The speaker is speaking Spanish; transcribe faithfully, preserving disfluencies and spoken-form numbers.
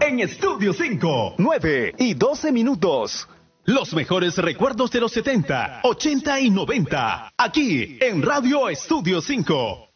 en Estudio cinco. nueve y doce minutos. Los mejores recuerdos de los setenta, ochenta y noventa. Aquí en Radio Estudio cinco.